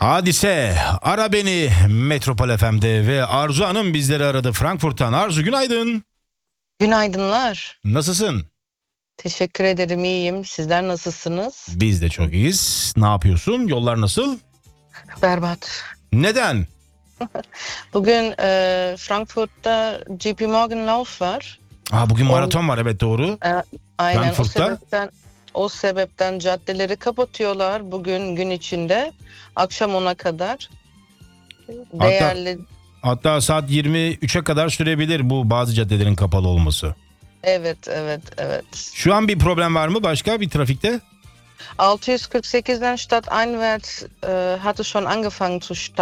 Hadise ara beni Metropol FM'de ve Arzu Hanım bizleri aradı Frankfurt'tan. Arzu günaydın. Günaydınlar. Nasılsın? Teşekkür ederim, iyiyim. Sizler nasılsınız? Biz de çok iyiyiz. Ne yapıyorsun? Yollar nasıl? Berbat. Neden? Bugün Frankfurt'ta JP Morgan Lauf var. Bugün maraton var, evet doğru. Aynen Frankfurt'ta? o sebepten caddeleri kapatıyorlar bugün gün içinde. Akşam 10'a kadar. Değerli. Hatta saat 23'e kadar sürebilir bu bazı caddelerin kapalı olması. Evet. Şu an bir problem var mı başka bir trafikte? 648'den Stadteinwärts hatte schon angefangen zu